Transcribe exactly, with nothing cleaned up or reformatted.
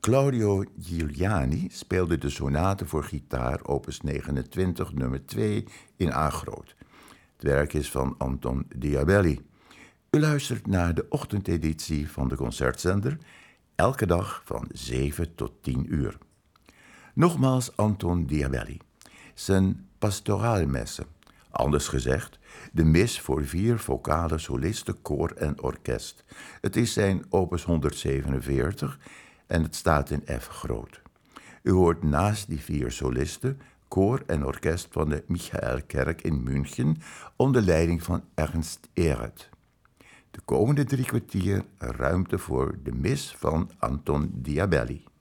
Claudio Giuliani speelde de sonate voor gitaar opus negenentwintig nummer twee in A groot. Het werk is van Anton Diabelli. U luistert naar de ochtendeditie van de Concertzender, elke dag van zeven tot tien uur. Nogmaals Anton Diabelli. Zijn pastoraalmessen, anders gezegd, de mis voor vier vocale solisten, koor en orkest. Het is zijn opus honderdzevenenveertig en het staat in F groot. U hoort naast die vier solisten koor en orkest van de Michaelkerk in München onder leiding van Ernst Ehret. De komende drie kwartier ruimte voor de mis van Anton Diabelli.